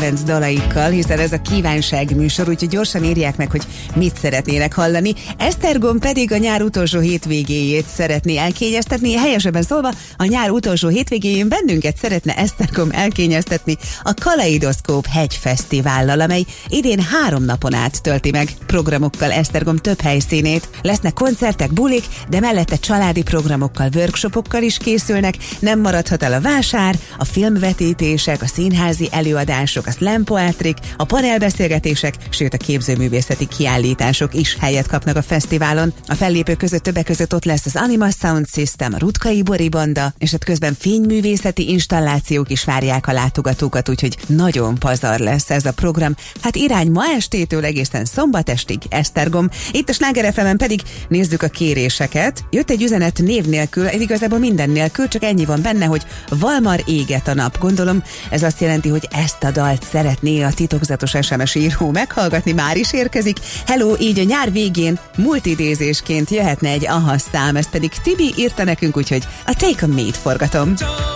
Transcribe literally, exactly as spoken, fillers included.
kedvenc dalaikkal, hiszen ez a kívánság műsor, úgyhogy gyorsan írják meg, hogy mit szeretnének hallani. Esztergom pedig a nyár utolsó hétvégéjét szeretné elkényeztetni, helyesebben szólva a nyár utolsó hétvégéjén bennünket szeretne Esztergom elkényeztetni a Kaleidoszkóp hegyfesztivállal, amely idén három napon át tölti meg programokkal Esztergom több helyszínét. Lesznek koncertek, bulik, de mellette családi programokkal, workshopokkal is készülnek, nem maradhat el a vásár, a filmvetítések, a színházi előadások, a slam poetrik, a panelbeszélgetések, sőt a képzőművészeti kiállítások is helyet kapnak a fesztiválon. A fellépők között többek között ott lesz az Anima Sound System, a Rutkai Bori Banda, és hát közben fényművészeti installációk is várják a látogatókat, úgyhogy nagyon pazar lesz ez a program. Hát irány ma estétől egészen szombat estig Esztergom. Itt a Sláger ef emen pedig nézzük a kéréseket. Jött egy üzenet név nélkül, ez igazából minden nélkül, csak ennyi van benne, hogy Valmar éget a nap. Gondolom ez azt jelenti, hogy ezt a dalt szeretné a titokzatos es em es író meghallgatni, már is érkezik. Hello, így a nyár végén multidézésként jöhetne egy aha szám, ezt pedig Tibi írta nekünk, úgyhogy a Take On Me-t forgatom.